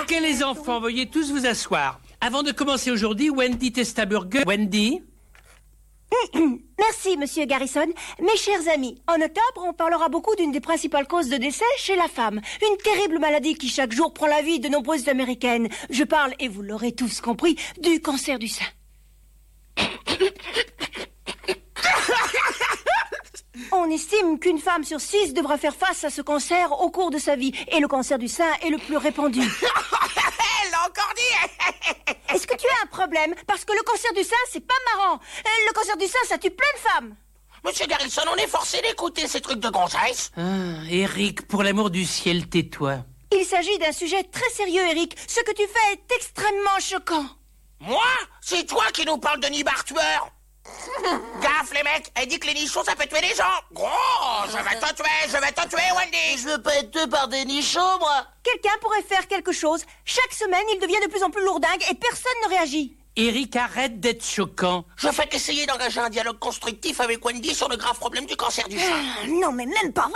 Ok les enfants, veuillez tous vous asseoir. Avant de commencer aujourd'hui, Wendy Testaburger. Wendy? Merci, monsieur Garrison. Mes chers amis, en octobre, on parlera beaucoup d'une des principales causes de décès chez la femme. Une terrible maladie qui chaque jour prend la vie de nombreuses Américaines. Je parle, et vous l'aurez tous compris, du cancer du sein. On estime qu'une femme sur 6 devra faire face à ce cancer au cours de sa vie. Et le cancer du sein est le plus répandu. Elle l'a encore dit. Est-ce que tu as un problème? Parce que le cancer du sein, c'est pas marrant. Le cancer du sein, ça tue plein de femmes. Monsieur Garrison, on est forcé d'écouter ces trucs de gonzesse. Eric, pour l'amour du ciel, tais-toi. Il s'agit d'un sujet très sérieux, Eric. Ce que tu fais est extrêmement choquant. Moi? C'est toi qui nous parles de nibar tueur. Gaffe les mecs, elle dit que les nichons ça peut tuer les gens. Gros, je vais te tuer Wendy. Je veux pas être tué par des nichons, moi. Quelqu'un pourrait faire quelque chose. Chaque semaine, il devient de plus en plus lourdingue et personne ne réagit. Eric, arrête d'être choquant. Je fais qu'essayer d'engager un dialogue constructif avec Wendy sur le grave problème du cancer du sein. Non, mais même pas.